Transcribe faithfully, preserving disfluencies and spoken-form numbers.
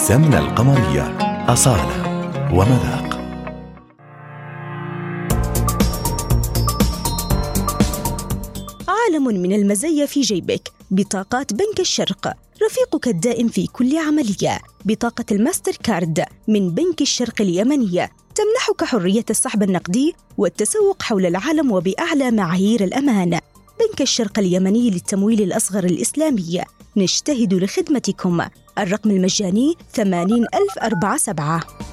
السمنة القمرية أصالة ومذاق. عالم من المزايا في جيبك. بطاقات بنك الشرق، رفيقك الدائم في كل عملية. بطاقة الماستر كارد من بنك الشرق اليمنية تمنحك حرية السحب النقدي والتسوق حول العالم وبأعلى معايير الأمان. بنك الشرق اليمني للتمويل الأصغر الإسلامي، نجتهد لخدمتكم. الرقم المجاني ثمانين ألف وأربعة وسبعين.